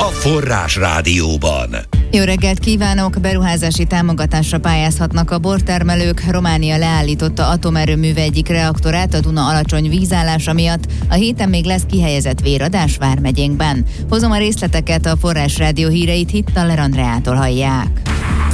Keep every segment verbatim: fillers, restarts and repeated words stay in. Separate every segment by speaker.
Speaker 1: a Forrás Rádióban.
Speaker 2: Jó reggelt kívánok! Beruházási támogatásra pályázhatnak a bortermelők. Románia leállította atomerőműve egyik reaktorát a Duna alacsony vízállása miatt. A héten még lesz kihelyezett véradás vármegyénkben. Hozom a részleteket, a Forrás Rádió híreit Hittaler Andreától hallják.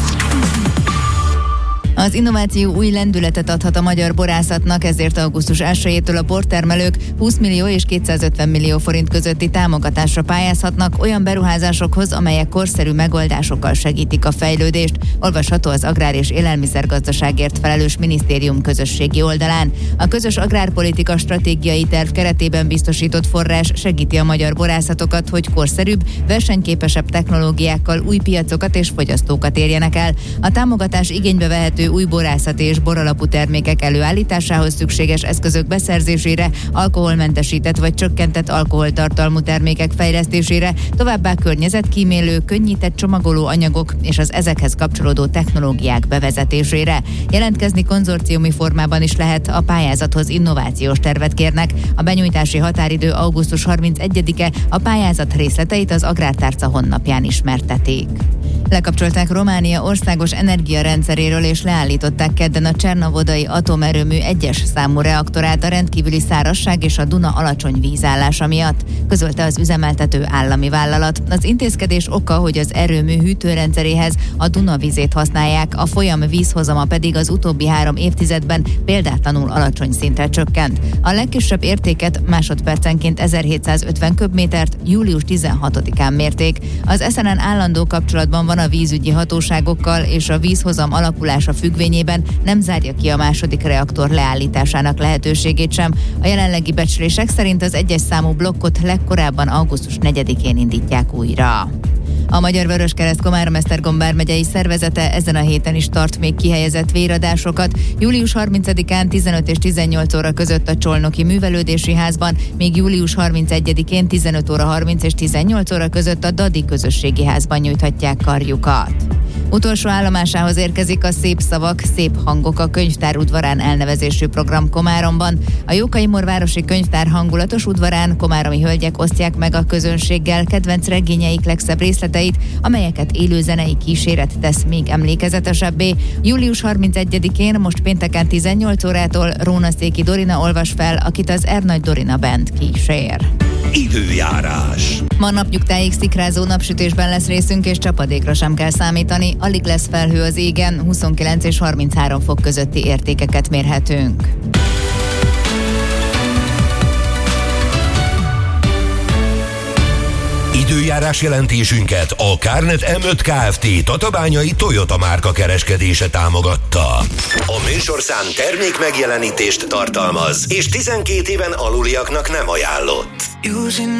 Speaker 2: Az innováció új lendületet adhat a magyar borászatnak, ezért augusztus elsejétől a bortermelők húsz millió és kétszázötven millió forint közötti támogatásra pályázhatnak olyan beruházásokhoz, amelyek korszerű megoldásokkal segítik a fejlődést. Olvasható az Agrár- és Élelmiszergazdaságért felelős minisztérium közösségi oldalán. A közös agrárpolitika stratégiai terv keretében biztosított forrás segíti a magyar borászatokat, hogy korszerűbb, versenyképesebb technológiákkal új piacokat és fogyasztókat érjenek el. A támogatás igénybe vehető új borászati és boralapú termékek előállításához szükséges eszközök beszerzésére, alkoholmentesített vagy csökkentett alkoholtartalmú termékek fejlesztésére, továbbá környezetkímélő, könnyített csomagoló anyagok és az ezekhez kapcsolódó technológiák bevezetésére. Jelentkezni konzorciumi formában is lehet, a pályázathoz innovációs tervet kérnek. A benyújtási határidő augusztus harmincegyedike, a pályázat részleteit az Agrártárca honlapján ismertetik. Lekapcsolták Románia országos energiarendszeréről és leállították kedden a Csernovodai atomerőmű egyes számú reaktorát a rendkívüli szárazság és a Duna alacsony vízállása miatt, közölte az üzemeltető állami vállalat. Az intézkedés oka, hogy az erőmű hűtőrendszeréhez a Duna vizét használják, a folyam vízhozama pedig az utóbbi három évtizedben példátlanul alacsony szintre csökkent. A legkisebb értéket, másodpercenként ezerhétszázötven köbmétert július tizenhatodikán mérték. Az es en en állandó kapcsolatban van a vízügyi hatóságokkal, és a vízhozam alakulása függvényében nem zárja ki a második reaktor leállításának lehetőségét sem. A jelenlegi becslések szerint az egyes számú blokkot legkorábban augusztus negyedikén indítják újra. A Magyar Vöröskereszt Komárom-Esztergom vármegyei szervezete ezen a héten is tart még kihelyezett véradásokat. július harmincadikán tizenöt és tizennyolc óra között a Csolnoki Művelődési Házban, még július harmincegyedikén tizenöt óra harminc és tizennyolc óra között a Dadi Közösségi Házban nyújthatják karjukat. Utolsó állomásához érkezik a Szép Szavak, Szép Hangok a könyvtár udvarán elnevezésű program Komáromban. A Jókai-Mor városi könyvtár hangulatos udvarán komáromi hölgyek osztják meg a közönséggel kedvenc regényeik legszebb részleteit, amelyeket élő zenei kíséret tesz még emlékezetesebbé. július harmincegyedikén, most pénteken tizennyolc órától Rónaszéki Dorina olvas fel, akit az Ernagy Dorina Band kísér.
Speaker 1: Időjárás.
Speaker 2: Ma napnyugtáig szikrázó napsütésben lesz részünk, és csapadékra sem kell számítani. Alig lesz felhő az égen, huszonkilenc és harminchárom fok közötti értékeket mérhetünk.
Speaker 1: Időjárás jelentésünket a Kárnet em öt Kft. Tatabányai Toyota márka kereskedése támogatta. A műsorszám termék megjelenítést tartalmaz, és tizenkét éven aluliaknak nem ajánlott.